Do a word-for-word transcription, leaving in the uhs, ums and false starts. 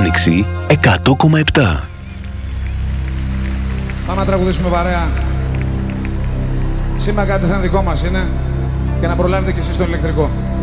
Άνοιξη εκατό κόμμα επτά. Πάμε να τραγουδήσουμε παρέα. Σήμα κάτι θα είναι δικό μας είναι και να προλάβετε κι εσείς το ηλεκτρικό.